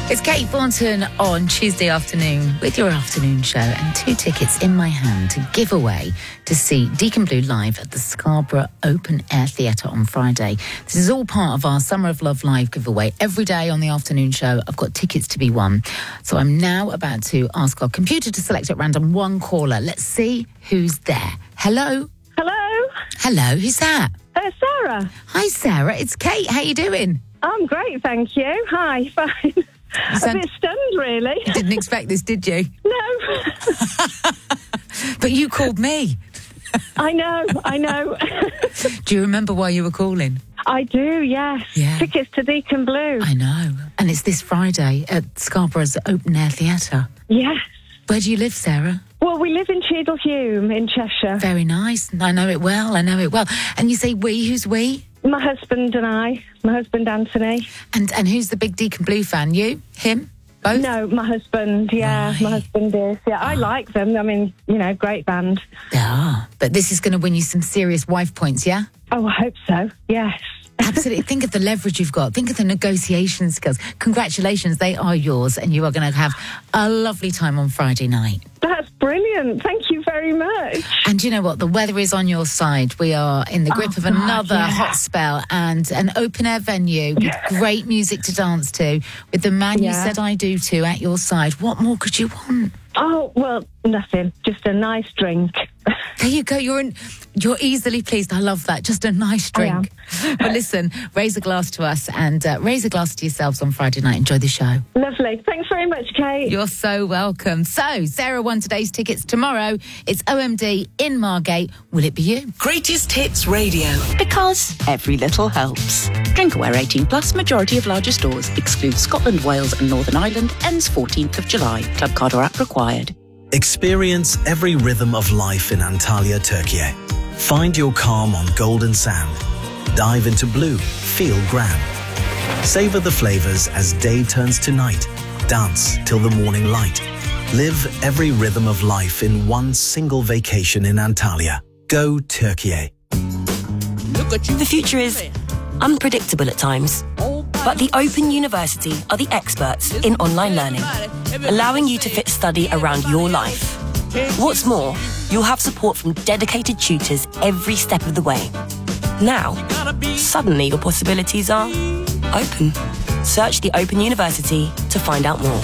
It's Kate Thornton on Tuesday afternoon with your afternoon show and 2 tickets in my hand to give away to see Deacon Blue live at the Scarborough Open Air Theatre on Friday. This is all part of our Summer of Love live giveaway. Every day on the afternoon show, I've got tickets to be won. So I'm now about to ask our computer to select at random one caller. Let's see who's there. Hello? Hello? Hello, who's that? Sarah. Hi, Sarah. It's Kate. How you doing? I'm great, thank you. Hi, fine. A bit stunned, really. You didn't expect this, did you? No. But you called me. I know. Do you remember why you were calling? I do, yes. Yeah. Tickets to Deacon Blue. I know. And it's this Friday at Scarborough's Open Air Theatre. Yes. Where do you live, Sarah? Well, we live in Cheadle-Hulme in Cheshire. Very nice. I know it well. And you say we, who's we? My husband and I. My husband, Anthony. And who's the big Deacon Blue fan? You? Him? Both? No, my husband, yeah. Right. My husband is. Yeah, I like them. I mean, great band. Ah, but this is going to win you some serious wife points, yeah? Oh, I hope so, yes. Absolutely. Think of the leverage you've got. Think of the negotiation skills. Congratulations, they are yours, and you are going to have a lovely time on Friday night. That's brilliant. Thank you very much. And you know what? The weather is on your side. We are in the grip of another hot spell and an open-air venue with great music to dance to, with the man you said I do to at your side. What more could you want? Oh, well, nothing. Just a nice drink. There you go. You're easily pleased. I love that. Just a nice drink. But listen, raise a glass to us and raise a glass to yourselves on Friday night. Enjoy the show. Lovely. Thanks very much, Kate. You're so welcome. So, Sarah won today's tickets. Tomorrow, it's OMD in Margate. Will it be you? Greatest Hits Radio. Because every little helps. Drink aware 18 plus. Majority of larger stores. Exclude Scotland, Wales and Northern Ireland. Ends 14th of July. Club card or app required. Experience every rhythm of life in Antalya, Turkey. Find your calm on golden sand. Dive into blue. Feel grand. Savor the flavors as day turns to night. Dance till the morning light. Live every rhythm of life in one single vacation in Antalya. Go Turkey. The future is unpredictable at times, but the Open University are the experts in online learning, allowing you to fit study around your life. What's more, you'll have support from dedicated tutors every step of the way. Now, suddenly your possibilities are open. Search the Open University to find out more.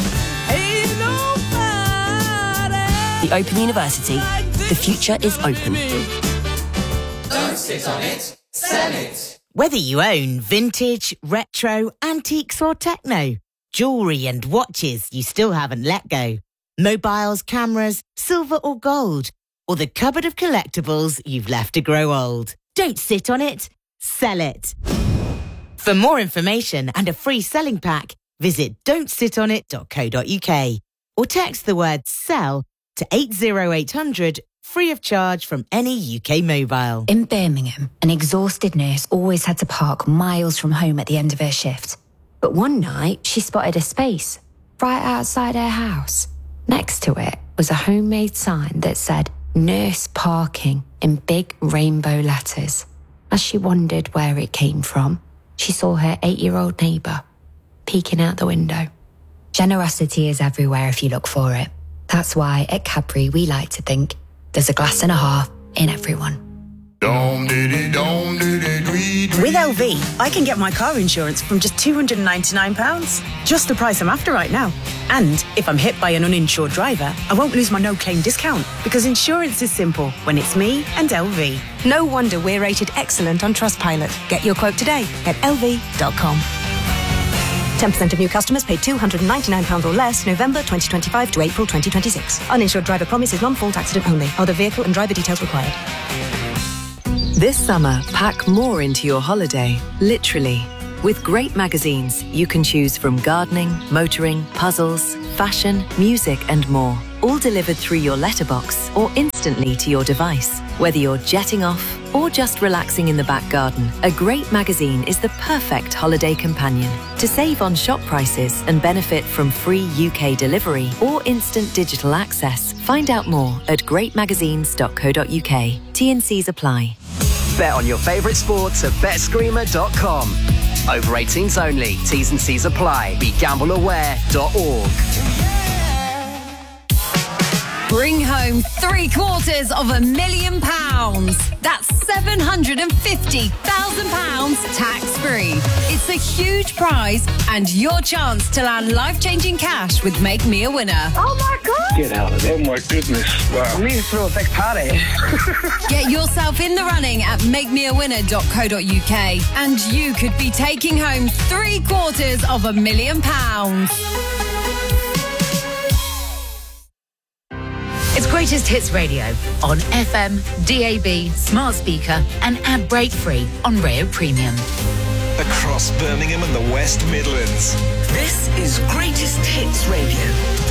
The Open University. The future is open. Don't sit on it, sell it. Whether you own vintage, retro, antiques or techno, jewellery and watches you still haven't let go, mobiles, cameras, silver or gold, or the cupboard of collectibles you've left to grow old. Don't sit on it, sell it. For more information and a free selling pack, visit don'tsitonit.co.uk or text the word SELL to 80800 free of charge from any UK mobile. In Birmingham, an exhausted nurse always had to park miles from home at the end of her shift. But one night, she spotted a space right outside her house. Next to it was a homemade sign that said, Nurse Parking, in big rainbow letters. As she wondered where it came from, she saw her 8-year-old neighbour peeking out the window. Generosity is everywhere if you look for it. That's why at Cadbury we like to think there's a glass and a half in everyone. With LV, I can get my car insurance from just £299. Just the price I'm after right now. And if I'm hit by an uninsured driver, I won't lose my no-claim discount because insurance is simple when it's me and LV. No wonder we're rated excellent on Trustpilot. Get your quote today at lv.com. 10% of new customers paid £299 or less November 2025 to April 2026. Uninsured driver promise is non-fault accident only. Other vehicle and driver details required. This summer, pack more into your holiday, literally. With great magazines, you can choose from gardening, motoring, puzzles, fashion, music and more. All delivered through your letterbox or instantly to your device. Whether you're jetting off or just relaxing in the back garden, a great magazine is the perfect holiday companion. To save on shop prices and benefit from free UK delivery or instant digital access, find out more at greatmagazines.co.uk. T&Cs apply. Bet on your favourite sports at betscreamer.com. Over 18s only. T's and C's apply. BeGambleAware.org. Bring home £750,000. That's £750,000 tax-free. It's a huge prize and your chance to land life-changing cash with Make Me a Winner. Oh my God! Get out of there. Oh my goodness. Wow. We need to throw a big party. Get yourself in the running at makemeawinner.co.uk and you could be taking home £750,000. It's Greatest Hits Radio on FM, DAB, smart speaker and ad break free on Rayo Premium. Across Birmingham and the West Midlands. This is Greatest Hits Radio.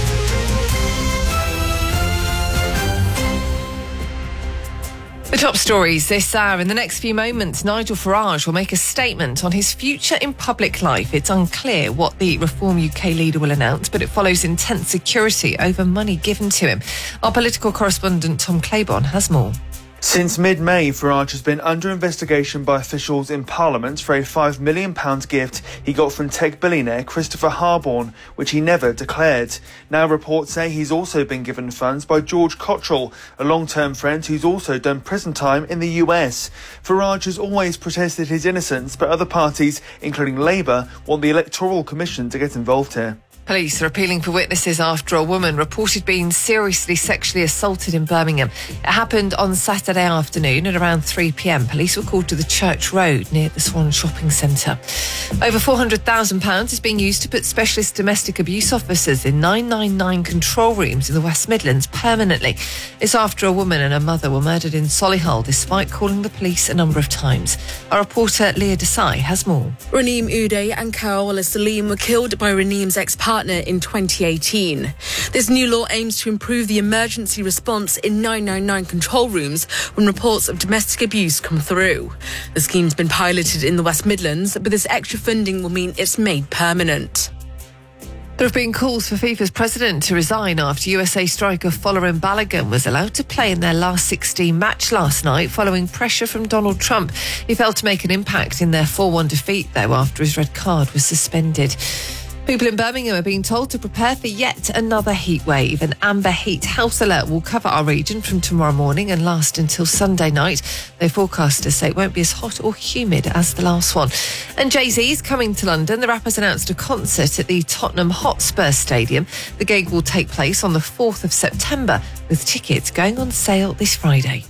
The top stories this hour. In the next few moments, Nigel Farage will make a statement on his future in public life. It's unclear what the Reform UK leader will announce, but it follows intense security over money given to him. Our political correspondent Tom Claiborne has more. Since mid-May, Farage has been under investigation by officials in Parliament for a £5 million gift he got from tech billionaire Christopher Harborne, which he never declared. Now reports say he's also been given funds by George Cottrell, a long-term friend who's also done prison time in the US. Farage has always protested his innocence, but other parties, including Labour, want the Electoral Commission to get involved here. Police are appealing for witnesses after a woman reported being seriously sexually assaulted in Birmingham. It happened on Saturday afternoon at around 3 p.m. Police were called to the Church Road near the Swan Shopping Centre. Over £400,000 is being used to put specialist domestic abuse officers in 999 control rooms in the West Midlands permanently. It's after a woman and her mother were murdered in Solihull despite calling the police a number of times. Our reporter Leah Desai has more. Raneem Uday and Carol Salim were killed by Raneem's ex-partner in 2018. This new law aims to improve the emergency response in 999 control rooms when reports of domestic abuse come through. The scheme's been piloted in the West Midlands, but this extra funding will mean it's made permanent. There have been calls for FIFA's president to resign after USA striker Folarin Balogun was allowed to play in their last 16 match last night following pressure from Donald Trump. He failed to make an impact in their 4-1 defeat, though, after his red card was suspended. People in Birmingham are being told to prepare for yet another heat wave. An amber heat house alert will cover our region from tomorrow morning and last until Sunday night. Their forecasters say it won't be as hot or humid as the last one. And Jay-Z's coming to London. The rapper's announced a concert at the Tottenham Hotspur Stadium. The gig will take place on the 4th of September, with tickets going on sale this Friday.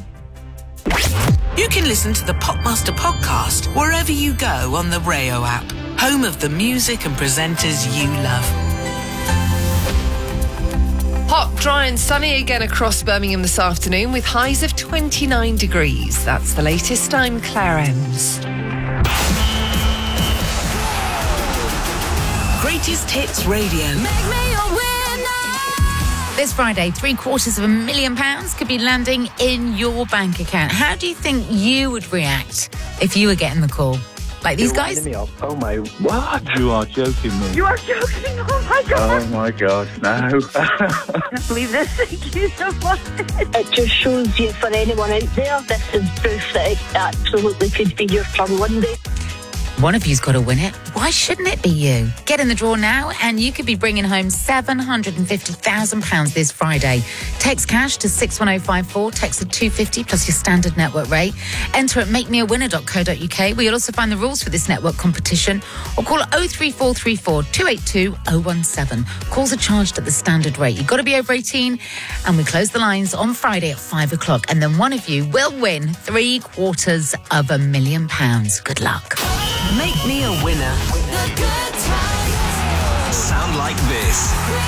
You can listen to the Popmaster podcast wherever you go on the Rayo app, home of the music and presenters you love. Hot, dry and sunny again across Birmingham this afternoon with highs of 29 degrees. That's the latest. I'm Claire Ems. Greatest Hits Radio. Make me a winner. This Friday, £750,000 could be landing in your bank account. How do you think you would react if you were getting the call? Like these guys? Me up. Oh my, what? You are joking me. You are joking? Oh my God. Oh my God, no. I can't believe this. Thank you so much. It just shows you, for anyone out there, this is proof that it absolutely could be your turn one day. One of you's got to win it. Why shouldn't it be you? Get in the draw now and you could be bringing home £750,000 this Friday. Text cash to 61054, text at 250 plus your standard network rate. Enter at makemeawinner.co.uk where you'll also find the rules for this network competition, or call 03434 282 017. Calls are charged at the standard rate. You've got to be over 18 and we close the lines on Friday at 5 o'clock and then one of you will win £750,000. Good luck. Make me a winner. Sound like this.